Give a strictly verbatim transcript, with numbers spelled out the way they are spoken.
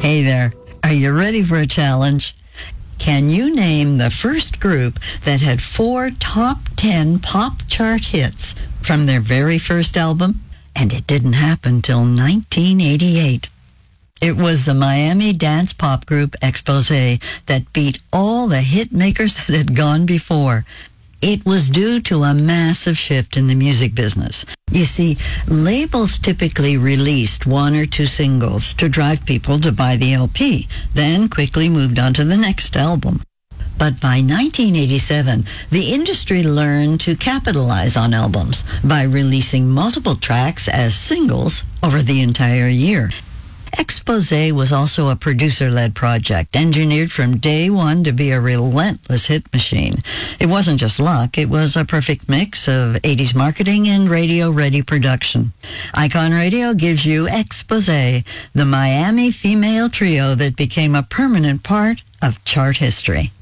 Hey there, are you ready for a challenge? Can you name the first group that had four top ten pop chart hits from their very first album? And it didn't happen till nineteen eighty-eight. It was the Miami dance pop group Exposé that beat all the hit makers that had gone before. It was due to a massive shift in the music business. You see, labels typically released one or two singles to drive people to buy the L P, then quickly moved on to the next album. But by nineteen eighty-seven, the industry learned to capitalize on albums by releasing multiple tracks as singles over the entire year. Exposé was also a producer-led project, engineered from day one to be a relentless hit machine. It wasn't just luck, it was a perfect mix of eighties marketing and radio-ready production. Icon Radio gives you Exposé, the Miami female trio that became a permanent part of chart history.